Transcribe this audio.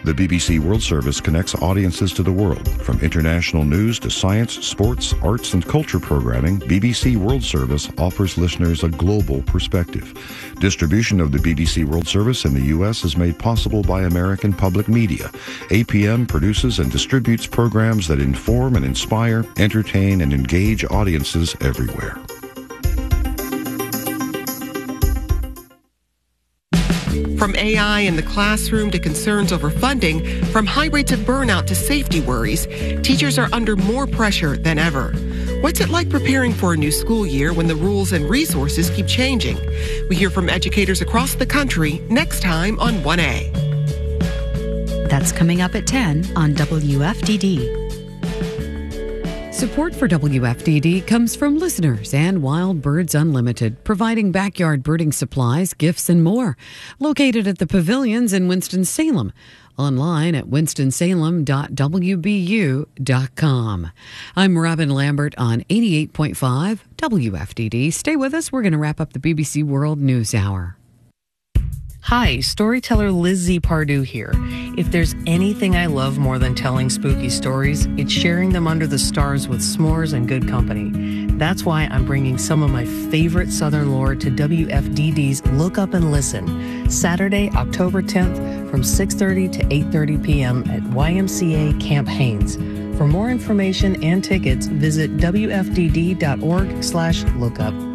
The BBC World Service connects audiences to the world. From international news to science, sports, arts, and culture programming, BBC World Service offers listeners a global perspective. Distribution of the BBC World Service in the U.S. is made possible by American Public Media. APM produces and distributes programs that inform and inspire, entertain, and engage audiences everywhere. From AI in the classroom to concerns over funding, from high rates of burnout to safety worries, teachers are under more pressure than ever. What's it like preparing for a new school year when the rules and resources keep changing? We hear from educators across the country next time on 1A. That's coming up at 10 on WFDD. Support for WFDD comes from listeners and Wild Birds Unlimited, providing backyard birding supplies, gifts, and more. Located at the Pavilions in Winston-Salem. Online at winstonsalem.wbu.com. I'm Robin Lambert on 88.5 WFDD. Stay with us. We're going to wrap up the BBC World News Hour. Hi, storyteller Lizzie Pardue here. If there's anything I love more than telling spooky stories, it's sharing them under the stars with s'mores and good company. That's why I'm bringing some of my favorite Southern lore to WFDD's Look Up and Listen, Saturday, October 10th from 6:30 to 8:30 p.m. at YMCA Camp Haynes. For more information and tickets, visit wfdd.org/lookup.